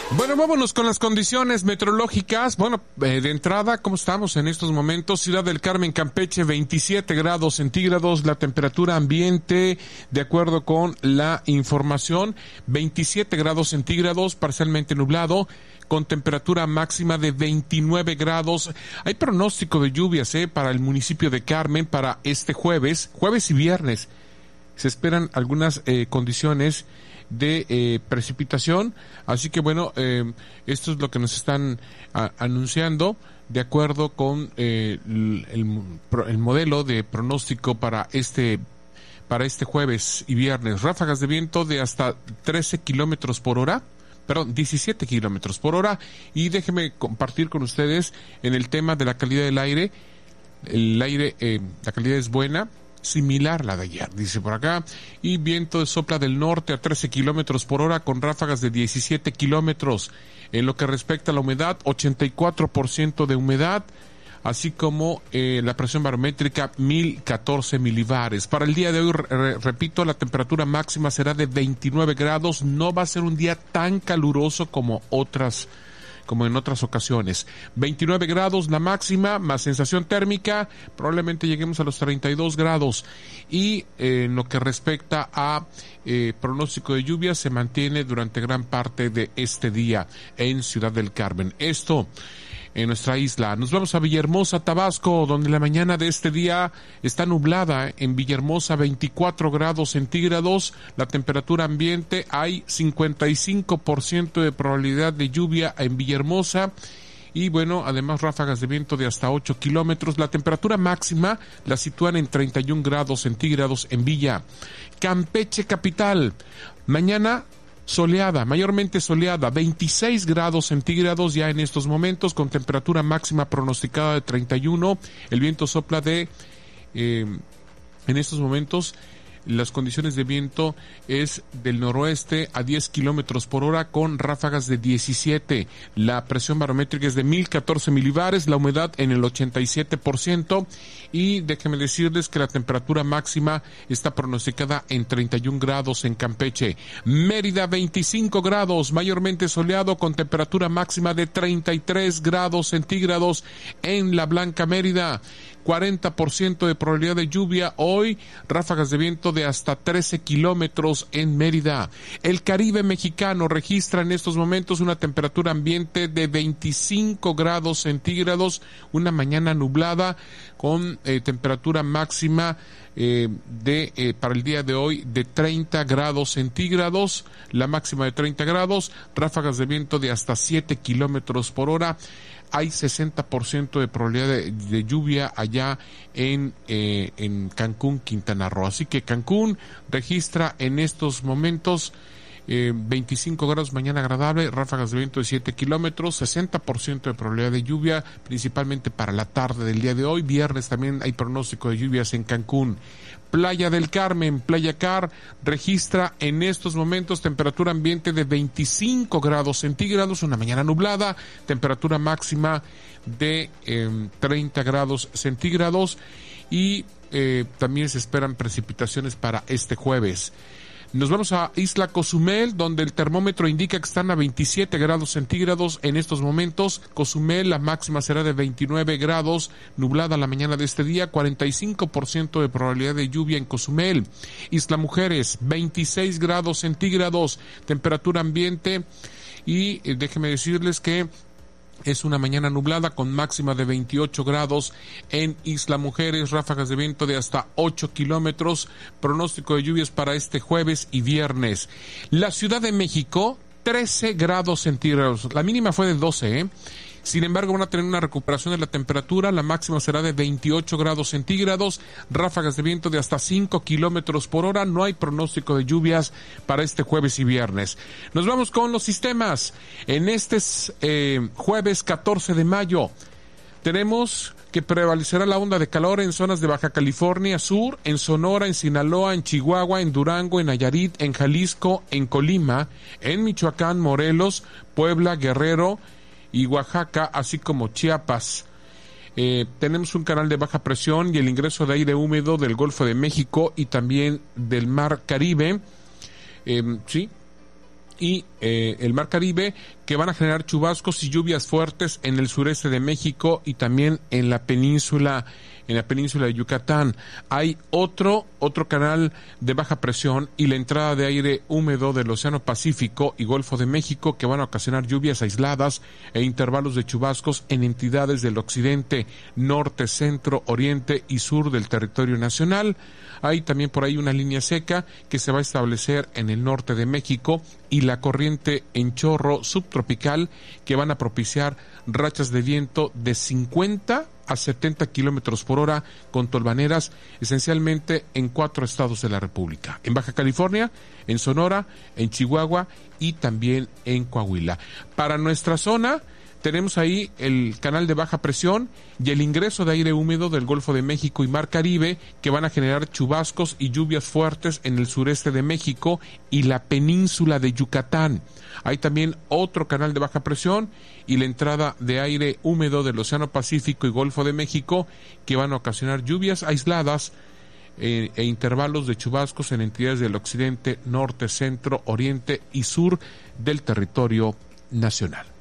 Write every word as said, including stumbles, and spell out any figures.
Bueno, vámonos con las condiciones meteorológicas. Bueno, eh, de entrada, ¿cómo estamos en estos momentos? Ciudad del Carmen, Campeche, veintisiete grados centígrados. La temperatura ambiente, de acuerdo con la información, veintisiete grados centígrados, parcialmente nublado, con temperatura máxima de veintinueve grados. Hay pronóstico de lluvias eh, para el municipio de Carmen para este jueves, jueves y viernes. Se esperan algunas eh, condiciones de eh, precipitación, así que bueno, eh, esto es lo que nos están a, anunciando de acuerdo con eh, el, el, el modelo de pronóstico para este para este jueves y viernes. Ráfagas de viento de hasta trece kilómetros por hora, perdón, diecisiete kilómetros por hora. Y déjenme compartir con ustedes en el tema de la calidad del aire. El aire, eh, la calidad es buena, similar a la de ayer, dice por acá, y viento de sopla del norte a trece kilómetros por hora con ráfagas de diecisiete kilómetros. En lo que respecta a la humedad, ochenta y cuatro por ciento de humedad, así como eh, la presión barométrica mil catorce milibares. Para el día de hoy, re, repito, la temperatura máxima será de veintinueve grados, no va a ser un día tan caluroso como otras como en otras ocasiones. veintinueve grados la máxima, más sensación térmica, probablemente lleguemos a los treinta y dos grados. Y eh, en lo que respecta a eh, pronóstico de lluvia, se mantiene durante gran parte de este día en Ciudad del Carmen. Esto en nuestra isla. Nos vamos a Villahermosa, Tabasco, donde la mañana de este día está nublada. En Villahermosa, veinticuatro grados centígrados. La temperatura ambiente, hay cincuenta y cinco por ciento de probabilidad de lluvia en Villahermosa. Y bueno, además ráfagas de viento de hasta ocho kilómetros. La temperatura máxima la sitúan en treinta y un grados centígrados en Villa. Campeche capital, mañana soleada, mayormente soleada, veintiséis grados centígrados ya en estos momentos, con temperatura máxima pronosticada de treinta y uno. El viento sopla de, eh, en estos momentos, las condiciones de viento es del noroeste a diez kilómetros por hora con ráfagas de diecisiete. La presión barométrica es de mil catorce milibares, la humedad en el ochenta y siete por ciento. Y déjenme decirles que la temperatura máxima está pronosticada en treinta y un grados en Campeche. Mérida, veinticinco grados, mayormente soleado con temperatura máxima de treinta y tres grados centígrados en la Blanca Mérida. cuarenta por ciento de probabilidad de lluvia hoy, ráfagas de viento de hasta trece kilómetros en Mérida. El Caribe mexicano registra en estos momentos una temperatura ambiente de veinticinco grados centígrados, una mañana nublada con eh, temperatura máxima eh, de eh, para el día de hoy de treinta grados centígrados, la máxima de treinta grados, ráfagas de viento de hasta siete kilómetros por hora. Hay sesenta por ciento de probabilidad de, de lluvia allá en, eh, en Cancún, Quintana Roo. Así que Cancún registra en estos momentos eh, veinticinco grados, mañana agradable, ráfagas de viento de siete kilómetros, sesenta por ciento de probabilidad de lluvia, principalmente para la tarde del día de hoy. Viernes también hay pronóstico de lluvias en Cancún. Playa del Carmen, Playa Car, registra en estos momentos temperatura ambiente de veinticinco grados centígrados, una mañana nublada, temperatura máxima de eh, treinta grados centígrados y eh, también se esperan precipitaciones para este jueves. Nos vamos a Isla Cozumel, donde el termómetro indica que están a veintisiete grados centígrados en estos momentos. Cozumel, la máxima será de veintinueve grados, nublada la mañana de este día, cuarenta y cinco por ciento de probabilidad de lluvia en Cozumel. Isla Mujeres, veintiséis grados centígrados, temperatura ambiente, y eh, déjenme decirles que es una mañana nublada con máxima de veintiocho grados en Isla Mujeres, ráfagas de viento de hasta ocho kilómetros, pronóstico de lluvias para este jueves y viernes. La Ciudad de México, trece grados centígrados, la mínima fue de doce, ¿eh? Sin embargo, van a tener una recuperación de la temperatura, la máxima será de veintiocho grados centígrados, ráfagas de viento de hasta cinco kilómetros por hora, no hay pronóstico de lluvias para este jueves y viernes. Nos vamos con los sistemas. En este eh, jueves catorce de mayo, tenemos que prevalecerá la onda de calor en zonas de Baja California Sur, en Sonora, en Sinaloa, en Chihuahua, en Durango, en Nayarit, en Jalisco, en Colima, en Michoacán, Morelos, Puebla, Guerrero y Oaxaca, así como Chiapas. Eh, tenemos un canal de baja presión y el ingreso de aire húmedo del Golfo de México y también del Mar Caribe. Eh, sí, y eh, el Mar Caribe, que van a generar chubascos y lluvias fuertes en el sureste de México y también en la península en la península de Yucatán. Hay otro otro canal de baja presión y la entrada de aire húmedo del Océano Pacífico y Golfo de México, que van a ocasionar lluvias aisladas e intervalos de chubascos en entidades del occidente, norte, centro, oriente y sur del territorio nacional. Hay también por ahí una línea seca que se va a establecer en el norte de México y la corriente en chorro subtropical, que van a propiciar rachas de viento de cincuenta a setenta kilómetros por hora con tolvaneras esencialmente en cuatro estados de la República: en Baja California, en Sonora, en Chihuahua y también en Coahuila. Para nuestra zona tenemos ahí el canal de baja presión y el ingreso de aire húmedo del Golfo de México y Mar Caribe, que van a generar chubascos y lluvias fuertes en el sureste de México y la península de Yucatán. Hay también otro canal de baja presión y la entrada de aire húmedo del Océano Pacífico y Golfo de México, que van a ocasionar lluvias aisladas e, e intervalos de chubascos en entidades del occidente, norte, centro, oriente y sur del territorio nacional.